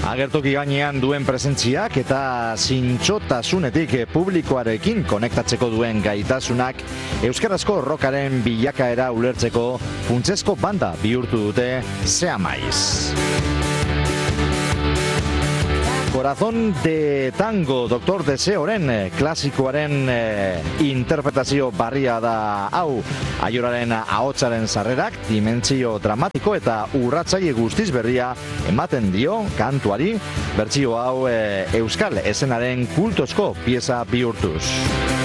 Agertoki gainean duen presentziak eta zintxotasunetik publikoarekin konektatzeko duen gaitasunak euskarazko rockaren bilakaera ulertzeko funtsezko banda bihurtu dute Seamaiz. Corazón de Tango, Dr. Deseoren klasikoaren interpretazio barria da hau. Aioraren ahotsaren sarrerak dimentsio dramatiko eta urratzaile guztiz berria ematen dio kantuari, bertsio hau euskal esenaren kultozko pieza bihurtuz.